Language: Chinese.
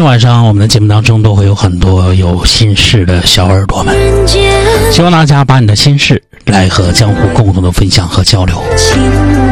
天晚上我们的节目当中都会有很多有心事的小耳朵们，希望大家把你的心事来和江湖共同的分享和交流。